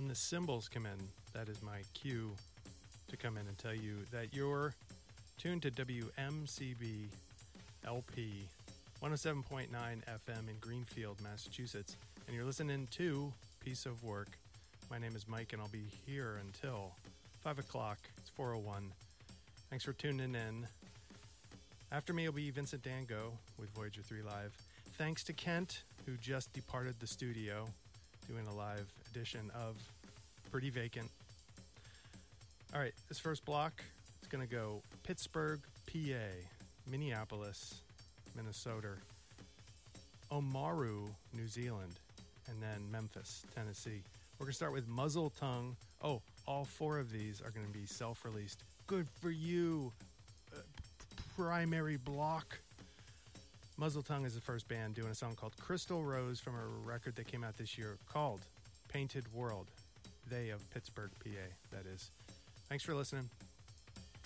When the cymbals come in, that is my cue to come in and tell you that you're tuned to WMCB LP 107.9 FM in Greenfield, Massachusetts, and you're listening to Piece of Work. My name is Mike, and I'll be here until 5 o'clock. It's 4:01. Thanks for tuning in. After me will be Vincent Dango with Voyager 3 Live. Thanks to Kent, who just departed the studio, doing a live edition of Pretty Vacant. All right, this first block, it's going to go Pittsburgh, PA, Minneapolis, Minnesota, Oamaru, New Zealand, and then Memphis, Tennessee. We're going to start with Muzzle Tongue. Oh, all four of these are going to be self-released. Good for you, Primary Block. Muzzle Tongue is the first band doing a song called Crystal Rose from a record that came out this year called Painted World. They of Pittsburgh, PA, that is. Thanks for listening.